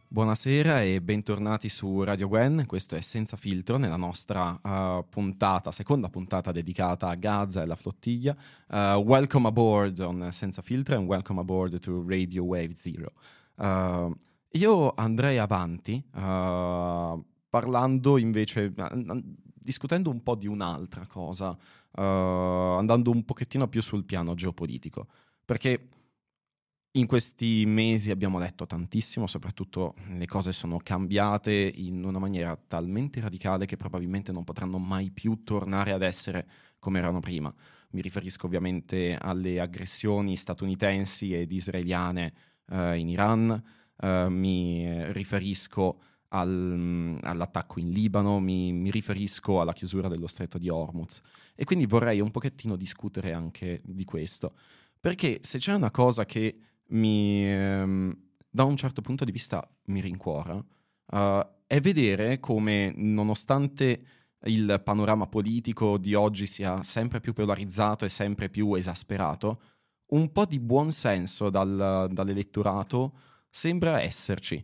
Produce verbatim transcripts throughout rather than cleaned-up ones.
Buonasera e bentornati su Radio Gwen, questo è Senza Filtro nella nostra uh, puntata, seconda puntata dedicata a Gaza e alla flottiglia. Uh, welcome aboard on Senza Filtro and welcome aboard to Radio Wave Zero. Uh, io andrei avanti uh, parlando invece, uh, discutendo un po' di un'altra cosa, uh, andando un pochettino più sul piano geopolitico, perché in questi mesi abbiamo letto tantissimo, soprattutto le cose sono cambiate in una maniera talmente radicale che probabilmente non potranno mai più tornare ad essere come erano prima. Mi riferisco ovviamente alle aggressioni statunitensi ed israeliane eh, in Iran, eh, mi riferisco al, all'attacco in Libano, mi, mi riferisco alla chiusura dello stretto di Hormuz. E quindi vorrei un pochettino discutere anche di questo, perché se c'è una cosa che mi, ehm, da un certo punto di vista mi rincuora, uh, è vedere come, nonostante il panorama politico di oggi sia sempre più polarizzato e sempre più esasperato, un po' di buon senso dal, dall'elettorato sembra esserci.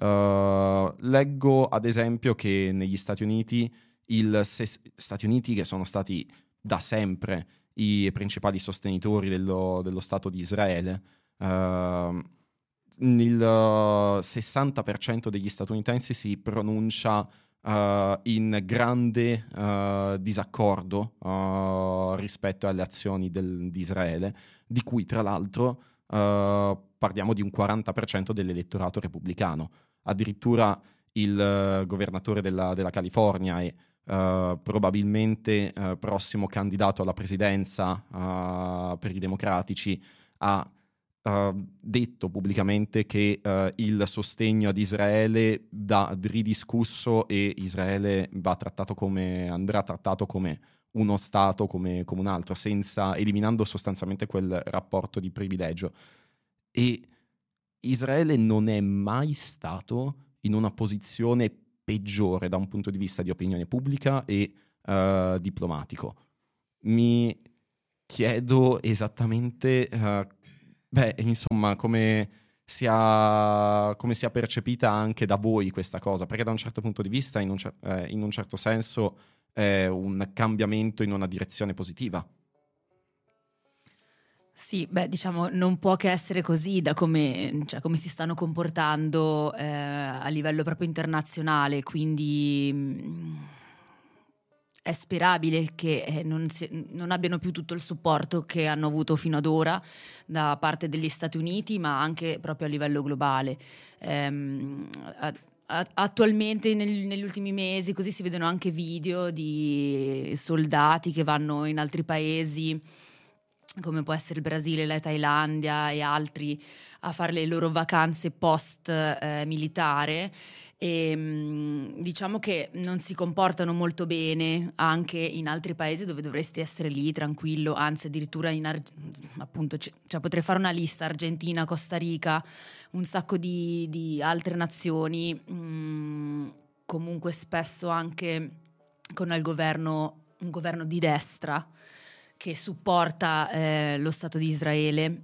Uh, leggo ad esempio che negli Stati Uniti, il ses- Stati Uniti che sono stati da sempre i principali sostenitori dello, dello Stato di Israele, Uh, il uh, sessanta per cento degli statunitensi si pronuncia uh, in grande uh, disaccordo uh, rispetto alle azioni del, di Israele, di cui tra l'altro uh, parliamo di un quaranta per cento dell'elettorato repubblicano. Addirittura il uh, governatore della, della California e uh, probabilmente uh, prossimo candidato alla presidenza uh, per i democratici ha Uh, detto pubblicamente che uh, il sostegno ad Israele va ridiscusso e Israele va trattato come, andrà trattato come uno Stato, come, come un altro, senza, eliminando sostanzialmente quel rapporto di privilegio. E Israele non è mai stato in una posizione peggiore da un punto di vista di opinione pubblica e uh, diplomatico. Mi chiedo esattamente uh, Beh, insomma, come sia, come sia percepita anche da voi questa cosa, perché da un certo punto di vista, in un, cer- eh, in un certo senso, è un cambiamento in una direzione positiva. Sì, beh, diciamo, non può che essere così da come, cioè, come si stanno comportando eh, a livello proprio internazionale, quindi mh, è sperabile che eh, non, si- non abbiano più tutto il supporto che hanno avuto fino ad ora da parte degli Stati Uniti, ma anche proprio a livello globale. Ehm, a- a- Attualmente nel- negli ultimi mesi così si vedono anche video di soldati che vanno in altri paesi come può essere il Brasile, la Thailandia e altri, a fare le loro vacanze post eh, militare e mh, diciamo che non si comportano molto bene anche in altri paesi dove dovresti essere lì tranquillo, anzi addirittura in Ar- appunto c- cioè potrei fare una lista: Argentina, Costa Rica, un sacco di, di altre nazioni, mh, comunque spesso anche con il governo, un governo di destra che supporta eh, lo Stato di Israele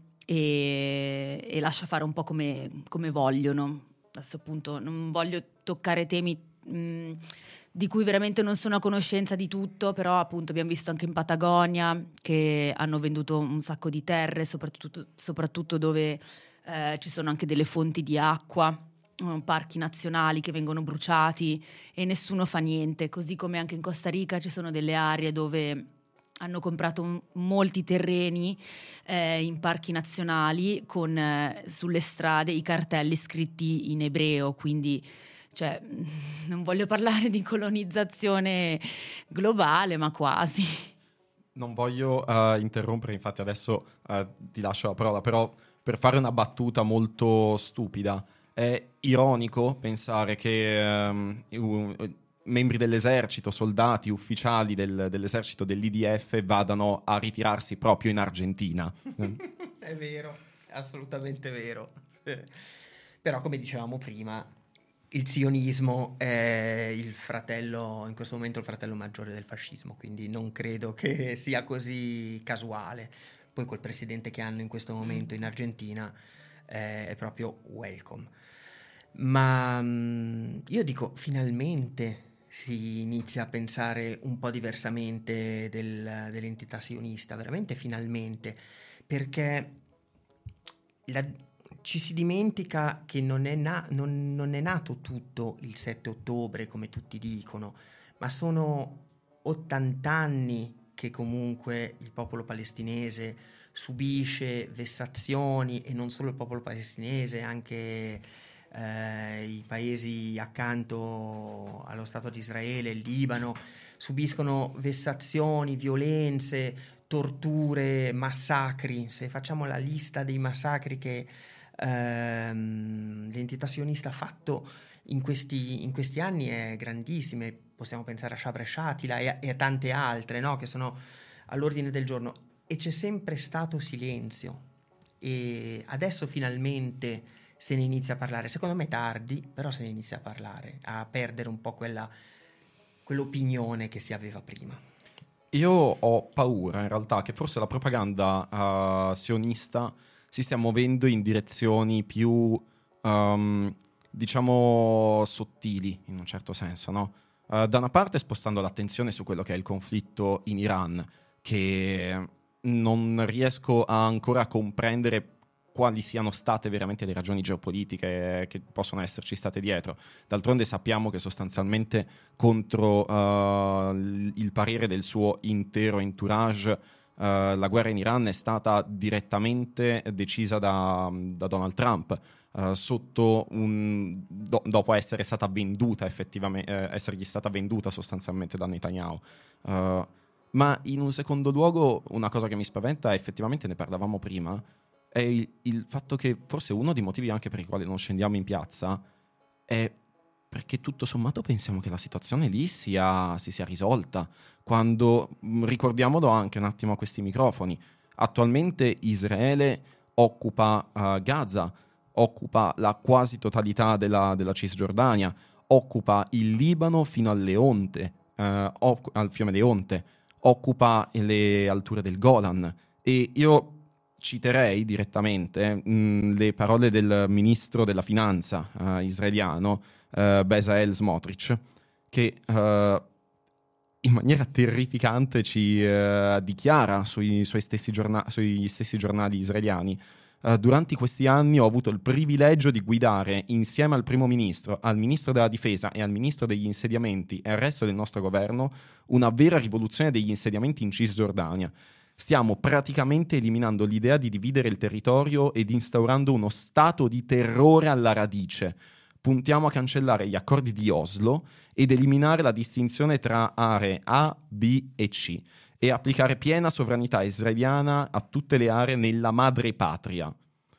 e, e lascia fare un po' come, come vogliono. Adesso appunto non voglio toccare temi mh, di cui veramente non sono a conoscenza di tutto, però appunto abbiamo visto anche in Patagonia che hanno venduto un sacco di terre, soprattutto, soprattutto dove eh, ci sono anche delle fonti di acqua, eh, parchi nazionali che vengono bruciati e nessuno fa niente, così come anche in Costa Rica ci sono delle aree dove hanno comprato m- molti terreni eh, in parchi nazionali con eh, sulle strade i cartelli scritti in ebreo, quindi cioè, non voglio parlare di colonizzazione globale, ma quasi. Non voglio uh, interrompere, infatti adesso uh, ti lascio la parola, però per fare una battuta molto stupida, è ironico pensare che um, u- membri dell'esercito, soldati, ufficiali del- dell'esercito dell'I D F vadano a ritirarsi proprio in Argentina. È vero, assolutamente vero. Però, come dicevamo prima, il sionismo è il fratello, in questo momento il fratello maggiore del fascismo, quindi non credo che sia così casuale. Poi quel presidente che hanno in questo momento in Argentina eh, è proprio welcome. ma mh, io dico finalmente si inizia a pensare un po' diversamente del- dell'entità sionista, veramente finalmente, perché la- ci si dimentica che non è, na- non- non è nato tutto il sette ottobre, come tutti dicono, ma sono ottanta anni che comunque il popolo palestinese subisce vessazioni, e non solo il popolo palestinese, anche eh, i paesi accanto allo Stato di Israele, il Libano, subiscono vessazioni, violenze, torture, massacri. Se facciamo la lista dei massacri che ehm, l'entità sionista ha fatto in questi, in questi anni è grandissima. Possiamo pensare a Shabra e Shatila e a, e a tante altre, no? Che sono all'ordine del giorno, e c'è sempre stato silenzio, e adesso finalmente se ne inizia a parlare, secondo me tardi, però se ne inizia a parlare, a perdere un po' quella, quell'opinione che si aveva prima. Io ho paura in realtà che forse la propaganda uh, sionista si stia muovendo in direzioni più, um, diciamo, sottili in un certo senso, no? Uh, da una parte spostando l'attenzione su quello che è il conflitto in Iran, che non riesco a ancora a comprendere quali siano state veramente le ragioni geopolitiche che possono esserci state dietro. D'altronde sappiamo che sostanzialmente contro uh, il parere del suo intero entourage uh, la guerra in Iran è stata direttamente decisa da, da Donald Trump, uh, sotto un, do, dopo essere stata venduta effettivamente, eh, essergli stata venduta sostanzialmente da Netanyahu. Uh, ma in un secondo luogo una cosa che mi spaventa, effettivamente ne parlavamo prima, è il, il fatto che forse uno dei motivi anche per i quali non scendiamo in piazza è perché tutto sommato pensiamo che la situazione lì sia, si sia risolta, quando mh, ricordiamolo anche un attimo a questi microfoni. Attualmente Israele occupa uh, Gaza, occupa la quasi totalità della, della Cisgiordania, occupa il Libano fino al Leonte, uh, oc- al fiume Leonte, occupa le alture del Golan, e io citerei direttamente mh, le parole del ministro della finanza uh, israeliano, uh, Bezalel Smotrich, che uh, in maniera terrificante ci uh, dichiara sui, suoi stessi giorna- sui stessi giornali israeliani: uh, durante questi anni ho avuto il privilegio di guidare insieme al primo ministro, al ministro della difesa e al ministro degli insediamenti e al resto del nostro governo una vera rivoluzione degli insediamenti in Cisgiordania. Stiamo praticamente eliminando l'idea di dividere il territorio ed instaurando uno stato di terrore alla radice. Puntiamo a cancellare gli accordi di Oslo ed eliminare la distinzione tra aree A, B e C e applicare piena sovranità israeliana a tutte le aree nella madrepatria.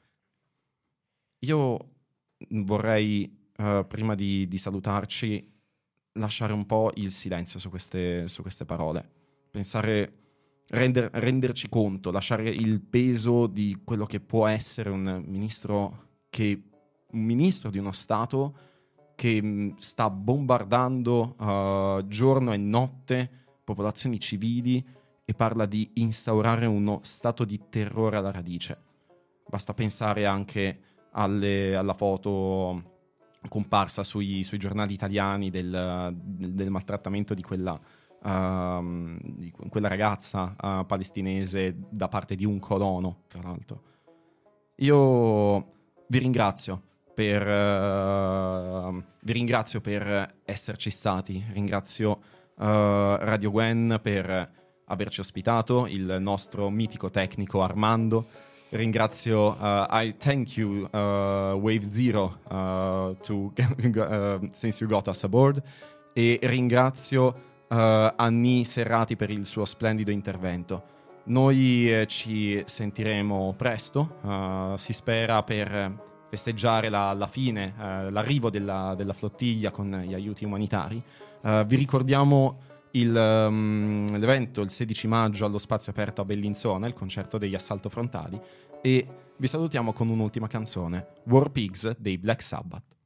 Io vorrei, uh, prima di, di salutarci, lasciare un po' il silenzio su queste, su queste parole. Pensare... Render, renderci conto, lasciare il peso di quello che può essere un ministro che un ministro di uno Stato che mh, sta bombardando uh, giorno e notte popolazioni civili e parla di instaurare uno stato di terrore alla radice. Basta pensare anche alle, alla foto comparsa sui, sui giornali italiani del, del, del maltrattamento di quella Uh, di quella ragazza uh, palestinese da parte di un colono, tra l'altro. Io vi ringrazio per uh, vi ringrazio per esserci stati, ringrazio uh, Radio Gwen per averci ospitato, il nostro mitico tecnico Armando. Ringrazio, uh, I thank you uh, Wave Zero uh, to, uh, since you got us aboard, e ringrazio Uh, Anni Serrati per il suo splendido intervento. Noi eh, ci sentiremo presto, uh, si spera per festeggiare la, la fine, uh, l'arrivo della, della flottiglia con gli aiuti umanitari. Uh, vi ricordiamo il, um, l'evento il sedici maggio allo Spazio Aperto a Bellinzona, il concerto degli Assalto Frontali, e vi salutiamo con un'ultima canzone, War Pigs dei Black Sabbath.